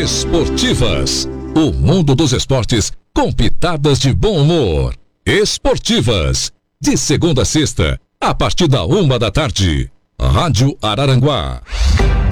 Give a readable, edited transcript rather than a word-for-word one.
Esportivas, o mundo dos esportes com pitadas de bom humor. Esportivas, de segunda a sexta, a partir da 1 da tarde. Rádio Araranguá.